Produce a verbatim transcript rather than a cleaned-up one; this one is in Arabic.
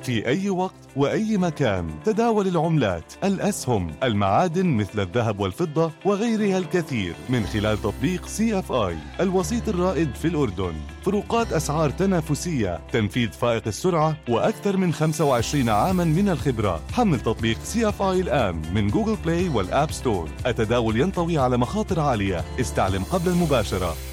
في أي وقت وأي مكان. تداول العملات، الأسهم، المعادن مثل الذهب والفضة وغيرها الكثير من خلال تطبيق سي اف اي الوسيط الرائد في الأردن. فروقات أسعار تنافسية، تنفيذ فائق السرعة، وأكثر من خمسة وعشرين عاما من الخبرة. حمل تطبيق سي اف اي الآن من جوجل بلاي والآب ستور. التداول ينطوي على مخاطر عالية، استعلم قبل المباشرة.